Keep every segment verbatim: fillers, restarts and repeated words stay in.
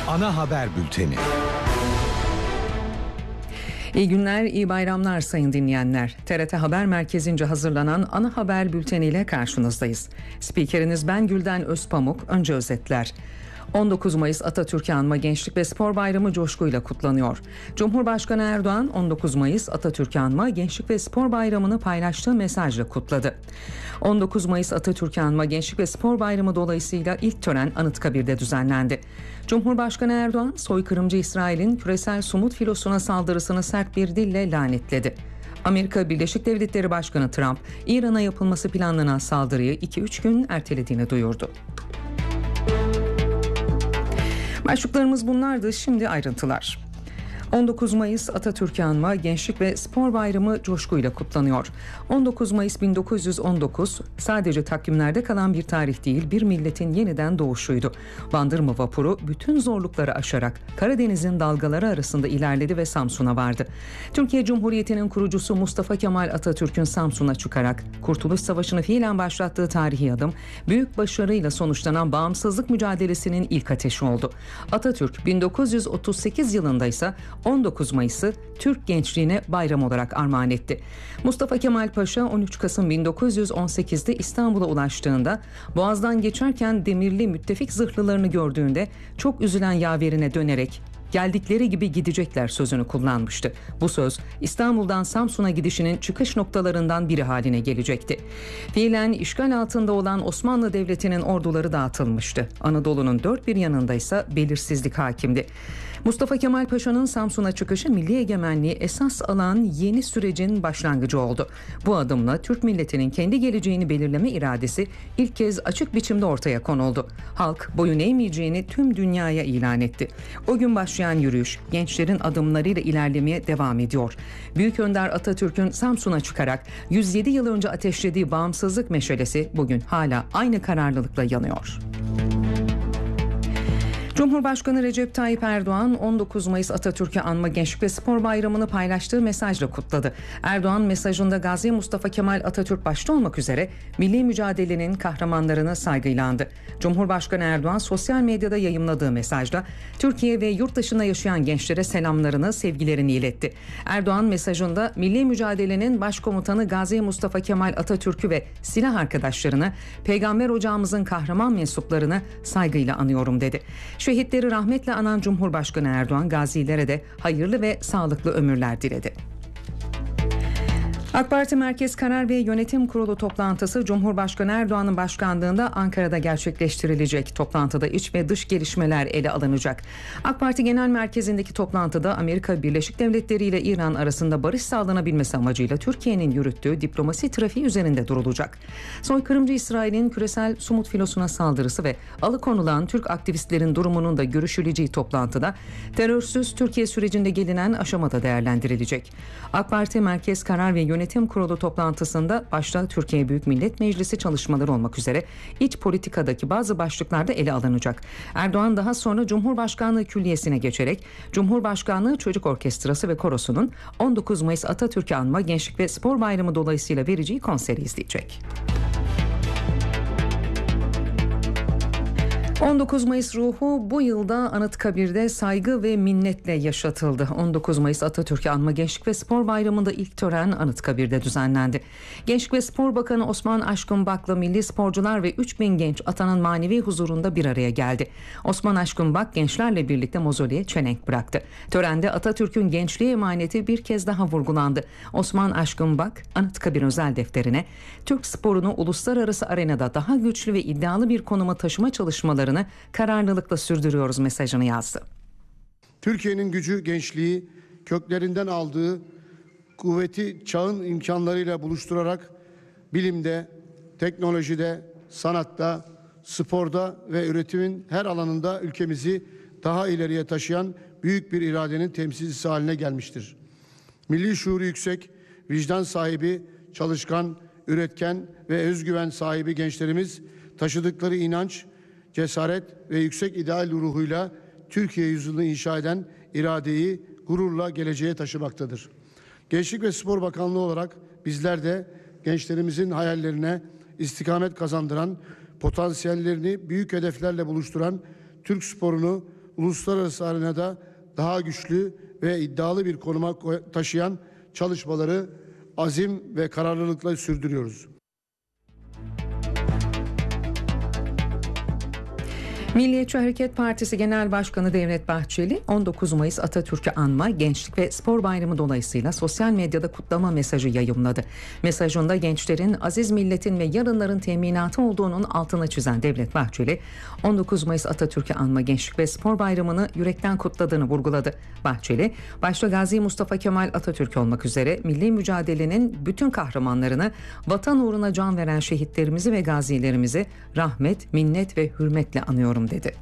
Ana haber bülteni. İyi günler, iyi bayramlar sayın dinleyenler. T R T Haber Merkezi'nce hazırlanan ana haber bülteniyle karşınızdayız. Spikeriniz ben Gülden Özpamuk. Önce özetler. on dokuz Mayıs Atatürk'ü anma Gençlik ve Spor Bayramı coşkuyla kutlanıyor. Cumhurbaşkanı Erdoğan on dokuz Mayıs Atatürk'ü anma Gençlik ve Spor Bayramı'nı paylaştığı mesajla kutladı. on dokuz Mayıs Atatürk'ü anma Gençlik ve Spor Bayramı dolayısıyla ilk tören Anıtkabir'de düzenlendi. Cumhurbaşkanı Erdoğan, soykırımcı İsrail'in küresel somut filosuna saldırısını sert bir dille lanetledi. Amerika Birleşik Devletleri Başkanı Trump, İran'a yapılması planlanan saldırıyı iki üç gün ertelediğini duyurdu. Başlıklarımız bunlardı, şimdi ayrıntılar. on dokuz Mayıs Atatürk'ü anma Gençlik ve Spor Bayramı coşkuyla kutlanıyor. on dokuz Mayıs bin dokuz yüz on dokuz sadece takvimlerde kalan bir tarih değil, bir milletin yeniden doğuşuydu. Bandırma vapuru bütün zorlukları aşarak Karadeniz'in dalgaları arasında ilerledi ve Samsun'a vardı. Türkiye Cumhuriyeti'nin kurucusu Mustafa Kemal Atatürk'ün Samsun'a çıkarak Kurtuluş Savaşı'nı fiilen başlattığı tarihi adım, büyük başarıyla sonuçlanan bağımsızlık mücadelesinin ilk ateşi oldu. Atatürk bin dokuz yüz otuz sekiz yılında ise on dokuz Mayıs'ı Türk gençliğine bayram olarak armağan etti. Mustafa Kemal Paşa on üç Kasım bin dokuz yüz on sekizde İstanbul'a ulaştığında Boğaz'dan geçerken demirli müttefik zırhlılarını gördüğünde çok üzülen yaverine dönerek "Geldikleri gibi gidecekler" sözünü kullanmıştı. Bu söz İstanbul'dan Samsun'a gidişinin çıkış noktalarından biri haline gelecekti. Fiilen işgal altında olan Osmanlı Devleti'nin orduları dağıtılmıştı. Anadolu'nun dört bir yanında ise belirsizlik hakimdi. Mustafa Kemal Paşa'nın Samsun'a çıkışı milli egemenliği esas alan yeni sürecin başlangıcı oldu. Bu adımla Türk milletinin kendi geleceğini belirleme iradesi ilk kez açık biçimde ortaya konuldu. Halk boyun eğmeyeceğini tüm dünyaya ilan etti. O gün başlayan yürüyüş gençlerin adımlarıyla ilerlemeye devam ediyor. Büyük Önder Atatürk'ün Samsun'a çıkarak yüz yedi yıl önce ateşlediği bağımsızlık meşalesi bugün hala aynı kararlılıkla yanıyor. Cumhurbaşkanı Recep Tayyip Erdoğan on dokuz Mayıs Atatürk'ü anma Gençlik ve Spor Bayramı'nı paylaştığı mesajla kutladı. Erdoğan mesajında Gazi Mustafa Kemal Atatürk başta olmak üzere milli mücadelenin kahramanlarını saygıyla andı. Cumhurbaşkanı Erdoğan sosyal medyada yayımladığı mesajda Türkiye ve yurt dışında yaşayan gençlere selamlarını, sevgilerini iletti. Erdoğan mesajında milli mücadelenin başkomutanı Gazi Mustafa Kemal Atatürk'ü ve silah arkadaşlarını, Peygamber ocağımızın kahraman mensuplarını saygıyla anıyorum dedi. Şehitleri rahmetle anan Cumhurbaşkanı Erdoğan gazilere de hayırlı ve sağlıklı ömürler diledi. AK Parti Merkez Karar ve Yönetim Kurulu toplantısı Cumhurbaşkanı Erdoğan'ın başkanlığında Ankara'da gerçekleştirilecek. Toplantıda iç ve dış gelişmeler ele alınacak. AK Parti Genel Merkezi'ndeki toplantıda Amerika Birleşik Devletleri ile İran arasında barış sağlanabilmesi amacıyla Türkiye'nin yürüttüğü diplomasi trafiği üzerinde durulacak. Soykırımcı İsrail'in küresel somut filosuna saldırısı ve alıkonulan Türk aktivistlerin durumunun da görüşüleceği toplantıda terörsüz Türkiye sürecinde gelinen aşamada değerlendirilecek. AK Parti Merkez Karar ve Yönetim Yönetim Kurulu toplantısında başta Türkiye Büyük Millet Meclisi çalışmaları olmak üzere iç politikadaki bazı başlıklarda ele alınacak. Erdoğan daha sonra Cumhurbaşkanlığı Külliyesi'ne geçerek Cumhurbaşkanlığı Çocuk Orkestrası ve Korosu'nun on dokuz Mayıs Atatürk'ü anma Gençlik ve Spor Bayramı dolayısıyla vereceği konseri izleyecek. on dokuz Mayıs ruhu bu yılda Anıtkabir'de saygı ve minnetle yaşatıldı. on dokuz Mayıs Atatürk'ü anma Gençlik ve Spor Bayramı'nda ilk tören Anıtkabir'de düzenlendi. Gençlik ve Spor Bakanı Osman Aşkın Bak'la milli sporcular ve üç bin genç atanın manevi huzurunda bir araya geldi. Osman Aşkın Bak gençlerle birlikte mozoleye çelenk bıraktı. Törende Atatürk'ün gençliğe emaneti bir kez daha vurgulandı. Osman Aşkın Bak, Anıtkabir özel defterine Türk sporunu uluslararası arenada daha güçlü ve iddialı bir konuma taşıma çalışmaları kararlılıkla sürdürüyoruz mesajını yazdı. Türkiye'nin gücü gençliği köklerinden aldığı kuvveti çağın imkanlarıyla buluşturarak bilimde, teknolojide, sanatta, sporda ve üretimin her alanında ülkemizi daha ileriye taşıyan büyük bir iradenin temsilcisi haline gelmiştir. Milli şuuru yüksek, vicdan sahibi, çalışkan, üretken ve özgüven sahibi gençlerimiz taşıdıkları inanç, cesaret ve yüksek ideal ruhuyla Türkiye yüzyılını inşa eden iradeyi gururla geleceğe taşımaktadır. Gençlik ve Spor Bakanlığı olarak bizler de gençlerimizin hayallerine istikamet kazandıran, potansiyellerini büyük hedeflerle buluşturan Türk sporunu uluslararası arenada daha güçlü ve iddialı bir konuma taşıyan çalışmaları azim ve kararlılıkla sürdürüyoruz. Milliyetçi Hareket Partisi Genel Başkanı Devlet Bahçeli, on dokuz Mayıs Atatürk'ü anma, Gençlik ve Spor Bayramı dolayısıyla sosyal medyada kutlama mesajı yayımladı. Mesajında gençlerin aziz milletin ve yarınların teminatı olduğunun altına çizen Devlet Bahçeli, on dokuz Mayıs Atatürk'ü anma, Gençlik ve Spor Bayramı'nı yürekten kutladığını vurguladı. Bahçeli, başta Gazi Mustafa Kemal Atatürk olmak üzere milli mücadelenin bütün kahramanlarını, vatan uğruna can veren şehitlerimizi ve gazilerimizi rahmet, minnet ve hürmetle anıyorum dedi.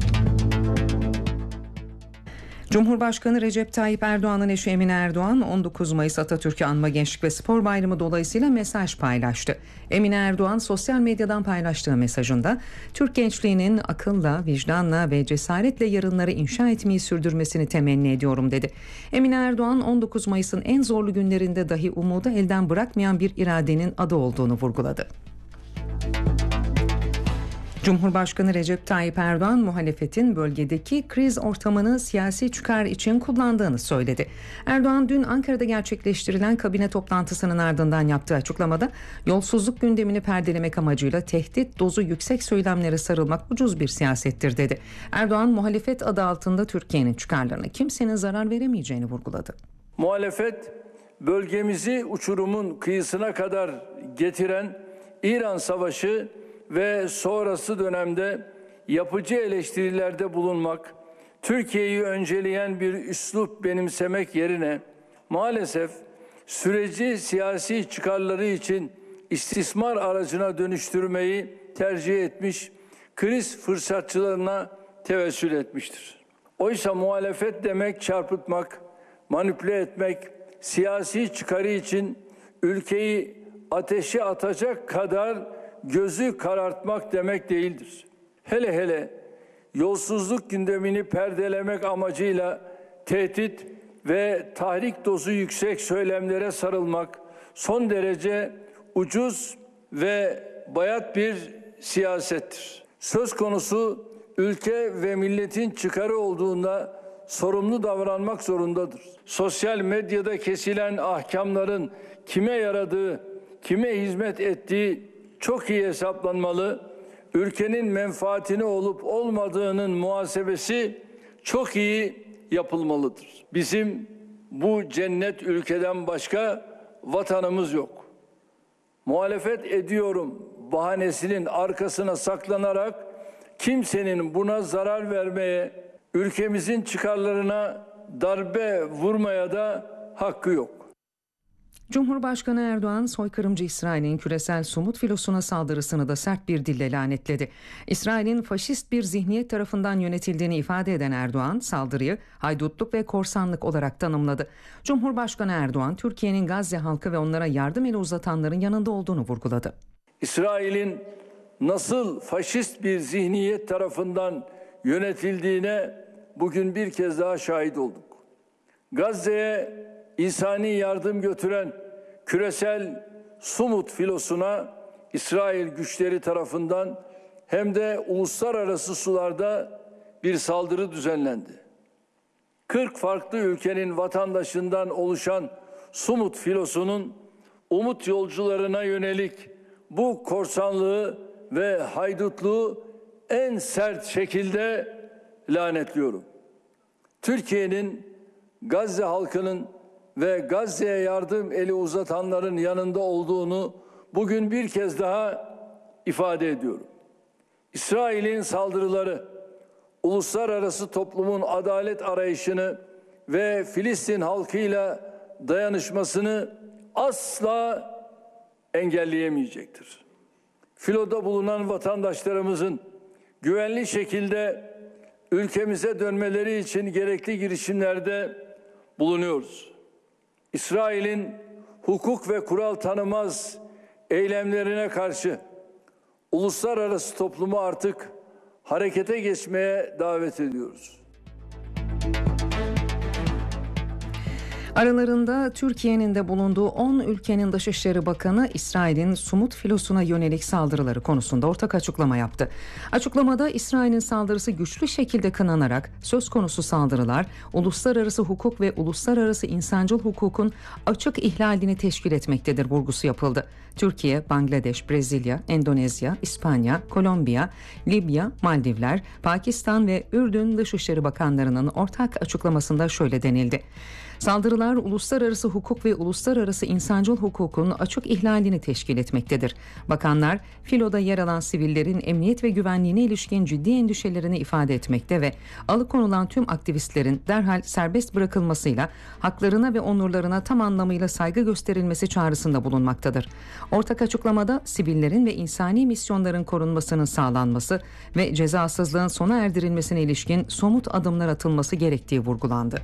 Cumhurbaşkanı Recep Tayyip Erdoğan'ın eşi Emine Erdoğan, on dokuz Mayıs Atatürk'ü anma, Gençlik ve Spor Bayramı dolayısıyla mesaj paylaştı. Emine Erdoğan sosyal medyadan paylaştığı mesajında Türk gençliğinin akılla, vicdanla ve cesaretle yarınları inşa etmeyi sürdürmesini temenni ediyorum dedi. Emine Erdoğan, on dokuz Mayıs'ın en zorlu günlerinde dahi umudu elden bırakmayan bir iradenin adı olduğunu vurguladı. Cumhurbaşkanı Recep Tayyip Erdoğan, muhalefetin bölgedeki kriz ortamını siyasi çıkar için kullandığını söyledi. Erdoğan, dün Ankara'da gerçekleştirilen kabine toplantısının ardından yaptığı açıklamada, yolsuzluk gündemini perdelemek amacıyla tehdit dozu yüksek söylemlere sarılmak ucuz bir siyasettir dedi. Erdoğan, muhalefet adı altında Türkiye'nin çıkarlarına kimsenin zarar veremeyeceğini vurguladı. Muhalefet, bölgemizi uçurumun kıyısına kadar getiren İran Savaşı ve sonrası dönemde yapıcı eleştirilerde bulunmak, Türkiye'yi önceleyen bir üslup benimsemek yerine maalesef süreci siyasi çıkarları için istismar aracına dönüştürmeyi tercih etmiş, kriz fırsatçılarına tevessül etmiştir. Oysa muhalefet demek çarpıtmak, manipüle etmek, siyasi çıkarı için ülkeyi ateşe atacak kadar gözü karartmak demek değildir. Hele hele yolsuzluk gündemini perdelemek amacıyla tehdit ve tahrik dozu yüksek söylemlere sarılmak son derece ucuz ve bayat bir siyasettir. Söz konusu ülke ve milletin çıkarı olduğunda sorumlu davranmak zorundadır. Sosyal medyada kesilen ahkamların kime yaradığı, kime hizmet ettiği çok iyi hesaplanmalı, ülkenin menfaatine olup olmadığının muhasebesi çok iyi yapılmalıdır. Bizim bu cennet ülkeden başka vatanımız yok. Muhalefet ediyorum bahanesinin arkasına saklanarak kimsenin buna zarar vermeye, ülkemizin çıkarlarına darbe vurmaya da hakkı yok. Cumhurbaşkanı Erdoğan, soykırımcı İsrail'in küresel somut filosuna saldırısını da sert bir dille lanetledi. İsrail'in faşist bir zihniyet tarafından yönetildiğini ifade eden Erdoğan, saldırıyı haydutluk ve korsanlık olarak tanımladı. Cumhurbaşkanı Erdoğan, Türkiye'nin Gazze halkı ve onlara yardım eli uzatanların yanında olduğunu vurguladı. İsrail'in nasıl faşist bir zihniyet tarafından yönetildiğine bugün bir kez daha şahit olduk. Gazze'ye İnsani yardım götüren küresel Sumut filosuna İsrail güçleri tarafından hem de uluslararası sularda bir saldırı düzenlendi. kırk farklı ülkenin vatandaşından oluşan Sumut filosunun umut yolcularına yönelik bu korsanlığı ve haydutluğu en sert şekilde lanetliyorum. Türkiye'nin Gazze halkının ve Gazze'ye yardım eli uzatanların yanında olduğunu bugün bir kez daha ifade ediyorum. İsrail'in saldırıları, uluslararası toplumun adalet arayışını ve Filistin halkıyla dayanışmasını asla engelleyemeyecektir. Filoda bulunan vatandaşlarımızın güvenli şekilde ülkemize dönmeleri için gerekli girişimlerde bulunuyoruz. İsrail'in hukuk ve kural tanımaz eylemlerine karşı uluslararası toplumu artık harekete geçmeye davet ediyoruz. Aralarında Türkiye'nin de bulunduğu on ülkenin Dışişleri Bakanı İsrail'in Sumut filosuna yönelik saldırıları konusunda ortak açıklama yaptı. Açıklamada İsrail'in saldırısı güçlü şekilde kınanarak söz konusu saldırılar uluslararası hukuk ve uluslararası insancıl hukukun açık ihlalini teşkil etmektedir vurgusu yapıldı. Türkiye, Bangladeş, Brezilya, Endonezya, İspanya, Kolombiya, Libya, Maldivler, Pakistan ve Ürdün Dışişleri Bakanlarının ortak açıklamasında şöyle denildi. Saldırılar uluslararası hukuk ve uluslararası insancıl hukukun açık ihlalini teşkil etmektedir. Bakanlar, filoda yer alan sivillerin emniyet ve güvenliğine ilişkin ciddi endişelerini ifade etmekte ve alıkonulan tüm aktivistlerin derhal serbest bırakılmasıyla haklarına ve onurlarına tam anlamıyla saygı gösterilmesi çağrısında bulunmaktadır. Ortak açıklamada sivillerin ve insani misyonların korunmasının sağlanması ve cezasızlığın sona erdirilmesine ilişkin somut adımlar atılması gerektiği vurgulandı.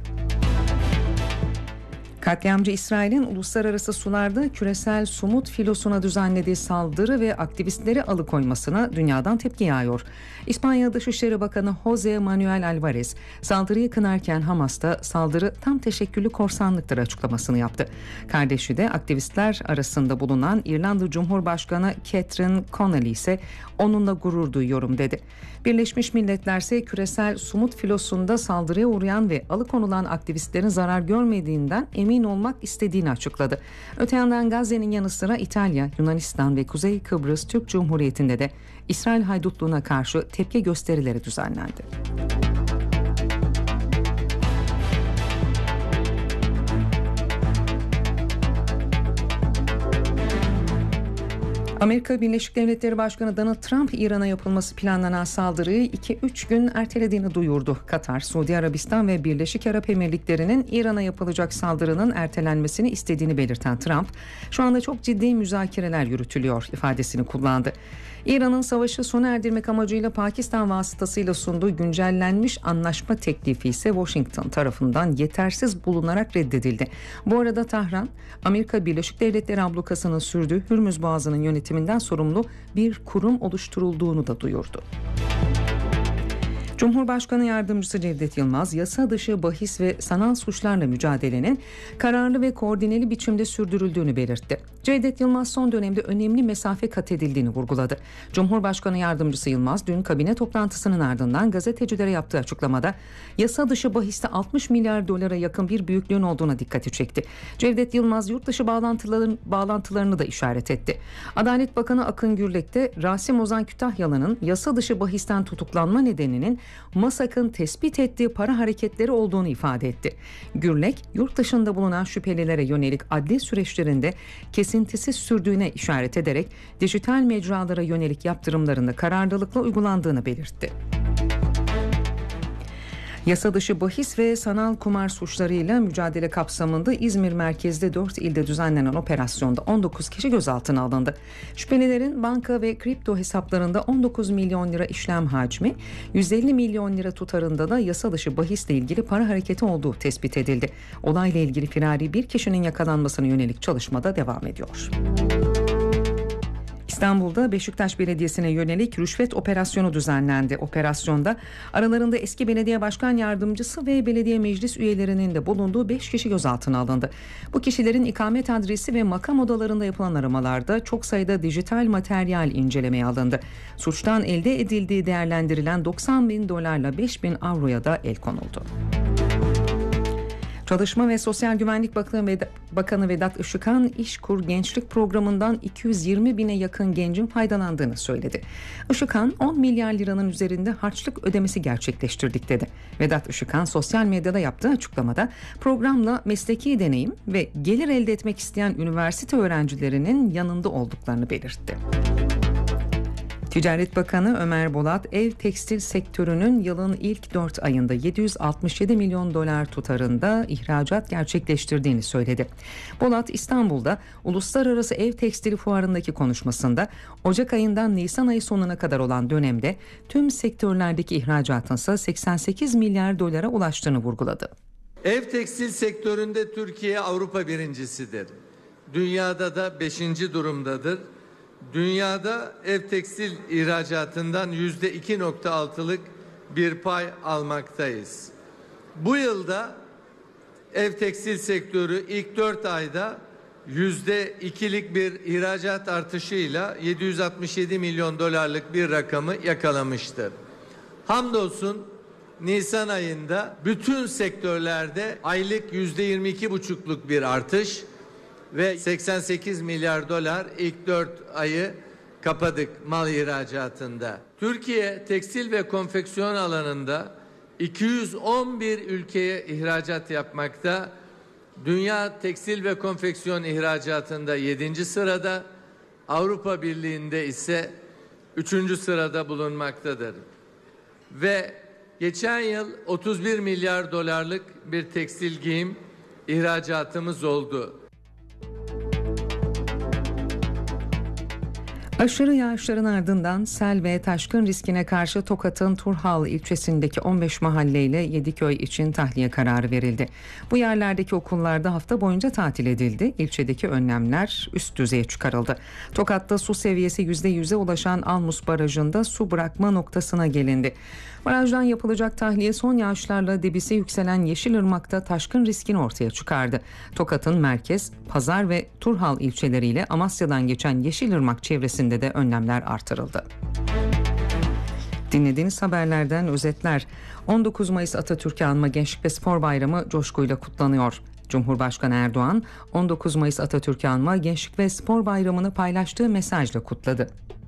Katliamcı İsrail'in uluslararası sularda küresel Sumut filosuna düzenlediği saldırı ve aktivistleri alıkoymasına dünyadan tepki yağıyor. İspanya Dışişleri Bakanı José Manuel Álvarez saldırıyı kınarken Hamas'ta saldırı tam teşekküllü korsanlıktır açıklamasını yaptı. Kardeşi de aktivistler arasında bulunan İrlanda Cumhurbaşkanı Catherine Connolly ise onunla gurur duyuyorum dedi. Birleşmiş Milletler ise küresel Sumut filosunda saldırıya uğrayan ve alıkonulan aktivistlerin zarar görmediğinden emin olmak istediğini açıkladı. Öte yandan Gazze'nin yanı sıra İtalya, Yunanistan ve Kuzey Kıbrıs Türk Cumhuriyeti'nde de İsrail haydutluğuna karşı tepki gösterileri düzenlendi. Amerika Birleşik Devletleri Başkanı Donald Trump, İran'a yapılması planlanan saldırıyı iki üç gün ertelediğini duyurdu. Katar, Suudi Arabistan ve Birleşik Arap Emirlikleri'nin İran'a yapılacak saldırının ertelenmesini istediğini belirten Trump, şu anda çok ciddi müzakereler yürütülüyor ifadesini kullandı. İran'ın savaşı sona erdirmek amacıyla Pakistan vasıtasıyla sunduğu güncellenmiş anlaşma teklifi ise Washington tarafından yetersiz bulunarak reddedildi. Bu arada Tahran, Amerika Birleşik Devletleri ablukasının sürdüğü Hürmüz Boğazı'nın yönetiminden sorumlu bir kurum oluşturulduğunu da duyurdu. Cumhurbaşkanı Yardımcısı Cevdet Yılmaz, yasa dışı bahis ve sanal suçlarla mücadelenin kararlı ve koordineli biçimde sürdürüldüğünü belirtti. Cevdet Yılmaz son dönemde önemli mesafe kat edildiğini vurguladı. Cumhurbaşkanı Yardımcısı Yılmaz, dün kabine toplantısının ardından gazetecilere yaptığı açıklamada yasa dışı bahiste altmış milyar dolara yakın bir büyüklüğün olduğuna dikkati çekti. Cevdet Yılmaz, yurt dışı bağlantıların, bağlantılarını da işaret etti. Adalet Bakanı Akın Gürlek de Rasim Ozan Kütahyalı'nın yasa dışı bahisten tutuklanma nedeninin MASAK'ın tespit ettiği para hareketleri olduğunu ifade etti. Gürlek, yurt dışında bulunan şüphelilere yönelik adli süreçlerinde kesintisiz sürdüğüne işaret ederek dijital mecralara yönelik yaptırımların da kararlılıkla uygulandığını belirtti. Yasa dışı bahis ve sanal kumar suçlarıyla mücadele kapsamında İzmir merkezli dört ilde düzenlenen operasyonda on dokuz kişi gözaltına alındı. Şüphelilerin banka ve kripto hesaplarında on dokuz milyon lira işlem hacmi, yüz elli milyon lira tutarında da yasa dışı bahisle ilgili para hareketi olduğu tespit edildi. Olayla ilgili firari bir kişinin yakalanmasına yönelik çalışmada devam ediyor. İstanbul'da Beşiktaş Belediyesi'ne yönelik rüşvet operasyonu düzenlendi. Operasyonda aralarında eski belediye başkan yardımcısı ve belediye meclis üyelerinin de bulunduğu beş kişi gözaltına alındı. Bu kişilerin ikamet adresi ve makam odalarında yapılan aramalarda çok sayıda dijital materyal incelemeye alındı. Suçtan elde edildiği değerlendirilen doksan bin dolarla beş bin avroya da el konuldu. Çalışma ve Sosyal Güvenlik Bakanı Vedat Işıkhan, İşkur Gençlik Programı'ndan iki yüz yirmi bine yakın gencin faydalandığını söyledi. Işıkhan, on milyar liranın üzerinde harçlık ödemesi gerçekleştirdik dedi. Vedat Işıkhan, sosyal medyada yaptığı açıklamada programla mesleki deneyim ve gelir elde etmek isteyen üniversite öğrencilerinin yanında olduklarını belirtti. Ticaret Bakanı Ömer Bolat, ev tekstil sektörünün yılın ilk dört ayında yedi yüz altmış yedi milyon dolar tutarında ihracat gerçekleştirdiğini söyledi. Bolat, İstanbul'da Uluslararası Ev Tekstili Fuarı'ndaki konuşmasında Ocak ayından Nisan ayı sonuna kadar olan dönemde tüm sektörlerdeki ihracatın ise seksen sekiz milyar dolara ulaştığını vurguladı. Ev tekstil sektöründe Türkiye Avrupa birincisidir. Dünyada da beşinci durumdadır. Dünyada ev tekstil ihracatından yüzde iki nokta altılık bir pay almaktayız. Bu yılda ev tekstil sektörü ilk dört ayda yüzde ikilik bir ihracat artışıyla yedi yüz altmış yedi milyon dolarlık bir rakamı yakalamıştır. Hamdolsun Nisan ayında bütün sektörlerde aylık yüzde yirmi iki buçukluk bir artış ve seksen sekiz milyar dolar ilk dört ayı kapadık mal ihracatında. Türkiye tekstil ve konfeksiyon alanında iki yüz on bir ülkeye ihracat yapmakta. Dünya tekstil ve konfeksiyon ihracatında yedinci sırada, Avrupa Birliği'nde ise üçüncü sırada bulunmaktadır. Ve geçen yıl otuz bir milyar dolarlık bir tekstil giyim ihracatımız oldu. Aşırı yağışların ardından sel ve taşkın riskine karşı Tokat'ın Turhal ilçesindeki on beş mahalleyle yedi köy için tahliye kararı verildi. Bu yerlerdeki okullarda hafta boyunca tatil edildi. İlçedeki önlemler üst düzeye çıkarıldı. Tokat'ta su seviyesi yüzde yüze ulaşan Almus Barajı'nda su bırakma noktasına gelindi. Barajdan yapılacak tahliye son yağışlarla debisi yükselen Yeşilırmak'ta taşkın riskini ortaya çıkardı. Tokat'ın merkez, Pazar ve Turhal ilçeleriyle Amasya'dan geçen Yeşilırmak çevresinde de önlemler artırıldı. Dinlediğiniz haberlerden özetler. on dokuz Mayıs Atatürk'ü anma Gençlik ve Spor Bayramı coşkuyla kutlanıyor. Cumhurbaşkanı Erdoğan, on dokuz Mayıs Atatürk'ü anma Gençlik ve Spor Bayramı'nı paylaştığı mesajla kutladı.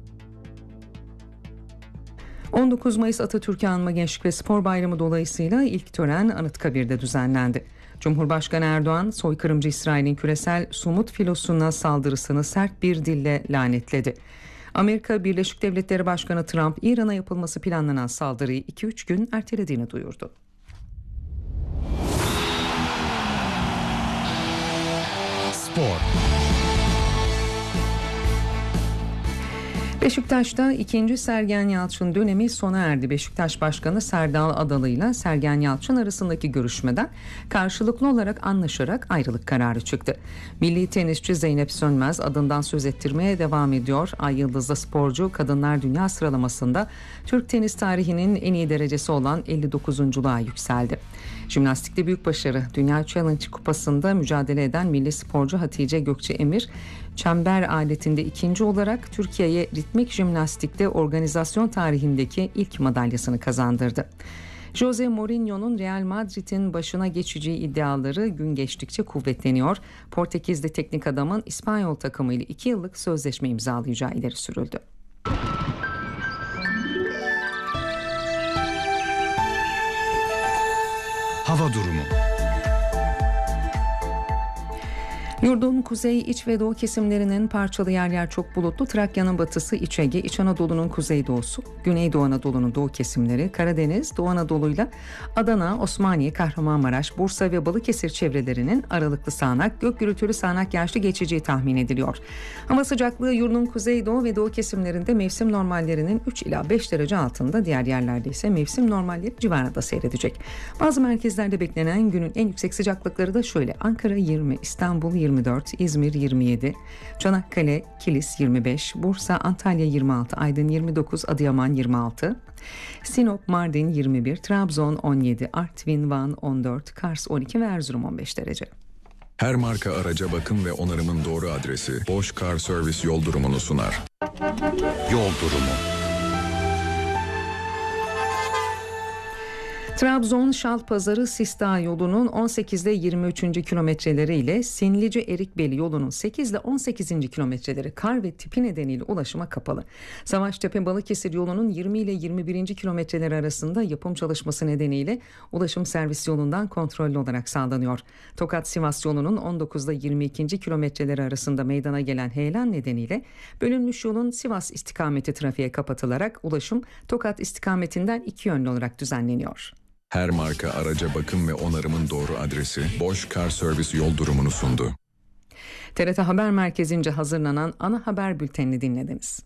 on dokuz Mayıs Atatürk'ü anma Gençlik ve Spor Bayramı dolayısıyla ilk tören Anıtkabir'de düzenlendi. Cumhurbaşkanı Erdoğan, soykırımcı İsrail'in küresel somut filosuna saldırısını sert bir dille lanetledi. Amerika Birleşik Devletleri Başkanı Trump, İran'a yapılması planlanan saldırıyı iki üç gün ertelediğini duyurdu. Spor. Beşiktaş'ta ikinci Sergen Yalçın dönemi sona erdi. Beşiktaş Başkanı Serdal Adalı ile Sergen Yalçın arasındaki görüşmeden karşılıklı olarak anlaşarak ayrılık kararı çıktı. Milli tenisçi Zeynep Sönmez adından söz ettirmeye devam ediyor. Ay yıldızlı sporcu kadınlar dünya sıralamasında Türk tenis tarihinin en iyi derecesi olan elli dokuzunculuğa yükseldi. Jimnastikte büyük başarı. Dünya Challenge Kupası'nda mücadele eden milli sporcu Hatice Gökçe Emir, çember aletinde ikinci olarak Türkiye'ye ritmik jimnastikte organizasyon tarihindeki ilk madalyasını kazandırdı. Jose Mourinho'nun Real Madrid'in başına geçeceği iddiaları gün geçtikçe kuvvetleniyor. Portekizli teknik adamın İspanyol takımıyla iki yıllık sözleşme imzalayacağı ileri sürüldü. Hava durumu. Yurdun kuzey, iç ve doğu kesimlerinin parçalı yer yer çok bulutlu, Trakya'nın batısı, İç Ege, İç Anadolu'nun kuzeydoğusu, Güneydoğu Anadolu'nun doğu kesimleri, Karadeniz, Doğu Anadolu'yla Adana, Osmaniye, Kahramanmaraş, Bursa ve Balıkesir çevrelerinin aralıklı sağanak, gök gürültülü sağanak yağışlı geçeceği tahmin ediliyor. Hava sıcaklığı yurdun kuzeydoğu ve doğu kesimlerinde mevsim normallerinin üç ila beş derece altında, diğer yerlerde ise mevsim normalleri civarında seyredecek. Bazı merkezlerde beklenen günün en yüksek sıcaklıkları da şöyle: Ankara yirmi, İstanbul yirmi dört, İzmir yirmi yedi, Çanakkale, Kilis yirmi beş, Bursa, Antalya yirmi altı, Aydın yirmi dokuz, Adıyaman yirmi altı, Sinop, Mardin yirmi bir, Trabzon on yedi, Artvin, Van on dört, Kars on iki ve Erzurum on beş derece. Her marka araca bakım ve onarımın doğru adresi Bosch Car Service yol durumunu sunar. Yol durumu. Trabzon-Şalpazarı Sistağ yolunun on sekiz ile yirmi üçüncü kilometreleri ile Sinlice-Erikbeli yolunun sekiz ile on sekizinci kilometreleri kar ve tipi nedeniyle ulaşıma kapalı. Savaştepe-Balıkesir yolunun yirmi ile yirmi birinci kilometreleri arasında yapım çalışması nedeniyle ulaşım servis yolundan kontrollü olarak sağlanıyor. Tokat-Sivas yolunun on dokuz ile yirmi ikinci kilometreleri arasında meydana gelen heyelan nedeniyle bölünmüş yolun Sivas istikameti trafiğe kapatılarak ulaşım Tokat istikametinden iki yönlü olarak düzenleniyor. Her marka araca bakım ve onarımın doğru adresi Bosch Car Service yol durumunu sundu. T R T Haber Merkezi'nce hazırlanan ana haber bültenini dinlediniz.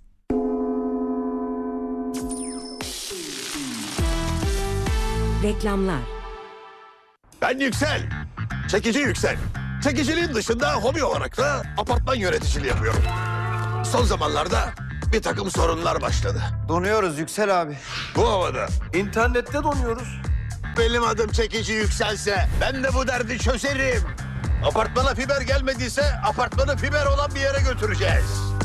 Reklamlar. Ben Yüksel. Çekici Yüksel. Çekiciliğin dışında hobi olarak da apartman yöneticiliği yapıyorum. Son zamanlarda bir takım sorunlar başladı. Donuyoruz Yüksel abi. Bu havada İnternette donuyoruz. Benim adım Çekici Yükselse ben de bu derdi çözerim. Apartmana fiber gelmediyse apartmanı fiber olan bir yere götüreceğiz.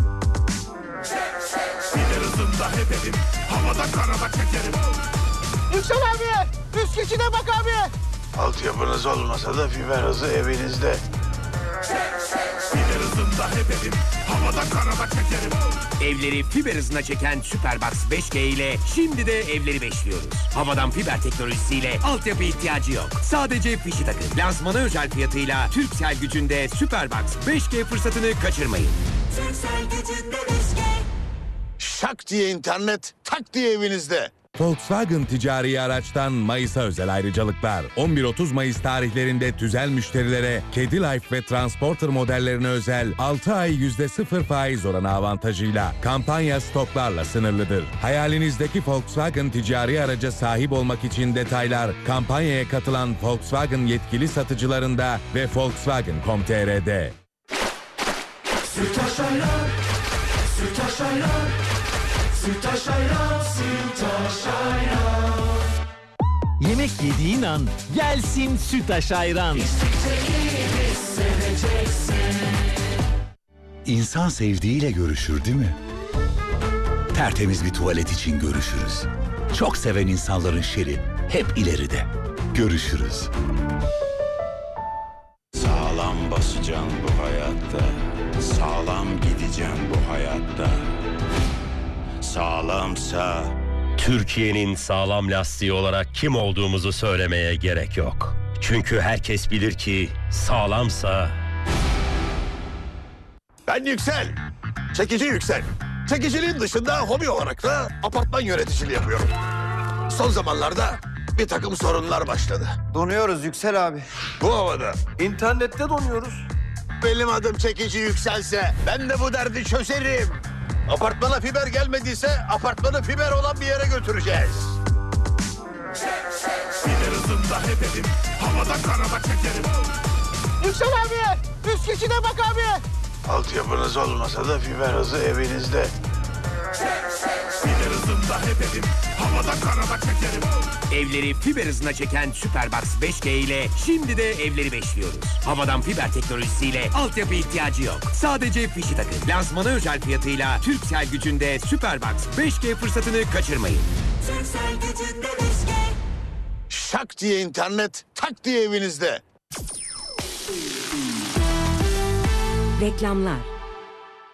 Fiber hızında hep elim, havada karada çekerim. Yüksel abi, üst geçide bak abi. Altyapınız olmasa da fiber hızı evinizde. Fiber hızında hep elim, havada karada çekerim. Evleri fiber hızına çeken Superbox beş G ile şimdi de evleri beşliyoruz. Havadan fiber teknolojisiyle altyapı ihtiyacı yok. Sadece fişi takın. Lansmana özel fiyatıyla Turkcell gücünde Superbox beş G fırsatını kaçırmayın. Turkcell gücünde beş G. Şak diye internet, tak diye evinizde. Volkswagen ticari araçtan Mayıs'a özel ayrıcalıklar. on bir otuz Mayıs tarihlerinde tüzel müşterilere Kedi Life ve Transporter modellerine özel altı ay yüzde sıfır faiz oranı avantajıyla kampanya stoklarla sınırlıdır. Hayalinizdeki Volkswagen ticari araca sahip olmak için detaylar kampanyaya katılan Volkswagen yetkili satıcılarında ve Volkswagen nokta com nokta tr'de. Sütaş ayran, sütaş ayran, sütaş ayran, sütaş ayran. Yemek yediğin an gelsin sütaş ayran. İnsan sevdiğiyle görüşür değil mi? Tertemiz bir tuvalet için görüşürüz. Çok seven insanların şeri hep ileride. Görüşürüz. Sağlam basacağım bu hayatta. Sağlam gideceğim bu hayatta. Sağlamsa... Türkiye'nin sağlam lastiği olarak kim olduğumuzu söylemeye gerek yok. Çünkü herkes bilir ki sağlamsa... Ben Yüksel. Çekici Yüksel. Çekiciliğin dışında hobi olarak da apartman yöneticiliği yapıyorum. Son zamanlarda bir takım sorunlar başladı. Donuyoruz Yüksel abi. Bu havada. İnternette donuyoruz. Benim adım Çekici Yükselse ben de bu derdi çözerim. Apartmana fiber gelmediyse apartmanı fiber olan bir yere götüreceğiz. Fiber hızında hep elim, havada karada çekerim. Yüksel abi, üst geçide bak abi. Altyapınız olmasa da fiber hızı evinizde. Fiber hızında hep elim, havada karada çekerim. Evleri fiber hızına çeken Superbox beş G ile şimdi de evleri beşliyoruz. Havadan fiber teknolojisiyle altyapı ihtiyacı yok. Sadece fişi takın. Lansmana özel fiyatıyla Turkcell gücünde Superbox beş G fırsatını kaçırmayın. Turkcell gücünde beş G. Şak diye internet, tak diye evinizde. Reklamlar.